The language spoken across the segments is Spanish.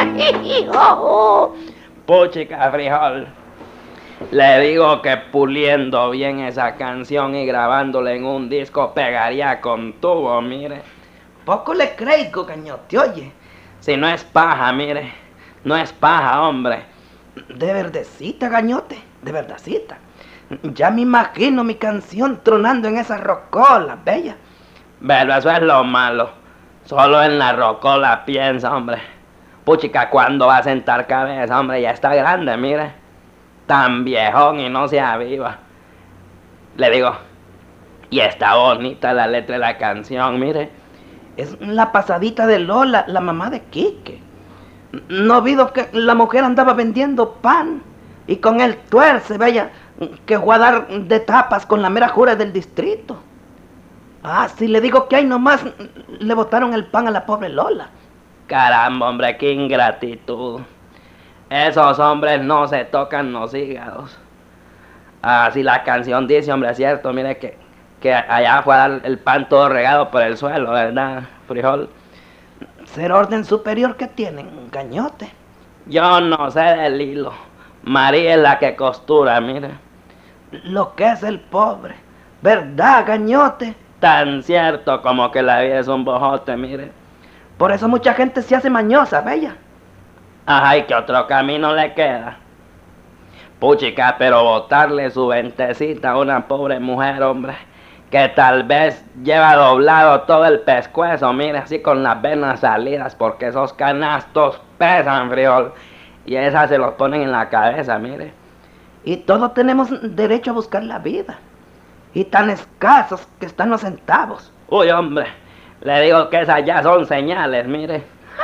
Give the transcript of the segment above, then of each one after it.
Puchica, frijol. Le digo que puliendo bien esa canción y grabándola en un disco pegaría con tubo, mire. Poco le creo, cañote, oye. Si no es paja, mire. No es paja, hombre. De verdecita, gañote, de verdacita. Ya me imagino mi canción tronando en esas rocolas, bella. Pero eso es lo malo. Solo en la rocola piensa, hombre. Puchica, ¿cuándo va a sentar cabeza, hombre? Ya está grande, mire. Tan viejón y no se aviva. Le digo, y está bonita la letra de la canción, mire. Es la pasadita de Lola, la mamá de Quique. No vido que la mujer andaba vendiendo pan y con el tuerce, vaya, que fue a dar de tapas con la mera jura del distrito. Ah, si le digo que ahí nomás le botaron el pan a la pobre Lola. Caramba, hombre, qué ingratitud. Esos hombres no se tocan los hígados. Así la canción dice, hombre, es cierto, mire que allá fue a dar el pan todo regado por el suelo, ¿verdad, frijol? Ser orden superior que tienen, gañote. Yo no sé del hilo. María es la que costura, mire. Lo que es el pobre, ¿verdad, gañote? Tan cierto como que la vida es un bojote, mire. Por eso mucha gente se hace mañosa, bella. Ajá, y que otro camino le queda. Puchica, pero botarle su ventecita a una pobre mujer, hombre, que tal vez lleva doblado todo el pescuezo, mire, así con las venas salidas, porque esos canastos pesan, frijol, y esas se los ponen en la cabeza, mire. Y todos tenemos derecho a buscar la vida. Y tan escasos que están los centavos. Uy, hombre, le digo que esas ya son señales, mire.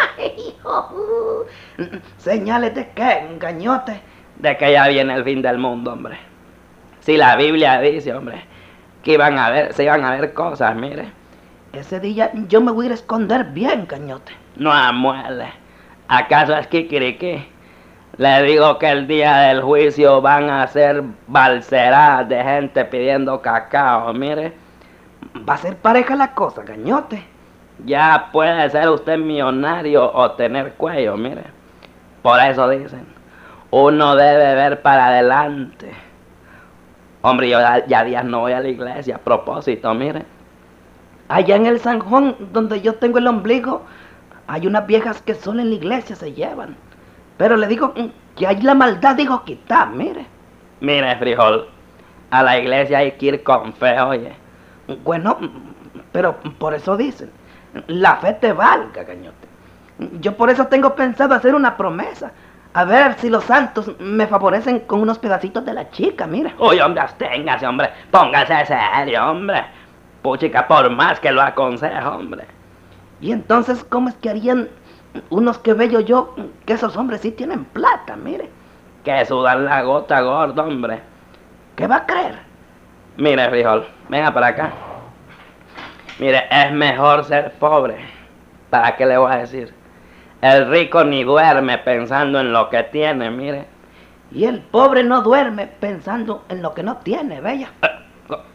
¿Señales de qué, gañote? De que ya viene el fin del mundo, hombre. Si la Biblia dice, hombre, que se iban a ver cosas, mire. Ese día yo me voy a ir a esconder bien, gañote. No amuele. ¿Acaso es kikiriki? Le digo que el día del juicio van a ser balseradas de gente pidiendo cacao, mire. Va a ser pareja la cosa, gañote. Ya puede ser usted millonario o tener cuello, mire. Por eso dicen, uno debe ver para adelante. Hombre, yo ya días no voy a la iglesia, a propósito, mire. Allá en el San Juan, donde yo tengo el ombligo, hay unas viejas que solo en la iglesia se llevan. Pero le digo que hay la maldad, digo, quitar, mire. Mire, frijol, a la iglesia hay que ir con fe, oye. Bueno, pero por eso dicen, la fe te valga, gañote. Yo por eso tengo pensado hacer una promesa. A ver si los santos me favorecen con unos pedacitos de la chica, mira. Uy, hombre, absténgase, hombre. Póngase serio, hombre. Puchica, por más que lo aconsejo, hombre. Y entonces, ¿cómo es que harían unos que veo yo que esos hombres sí tienen plata, mire? Que sudan la gota gorda, hombre. ¿Qué va a creer? Mire, frijol, venga para acá. Mire, es mejor ser pobre. ¿Para qué le voy a decir? El rico ni duerme pensando en lo que tiene, mire. Y el pobre no duerme pensando en lo que no tiene, bella.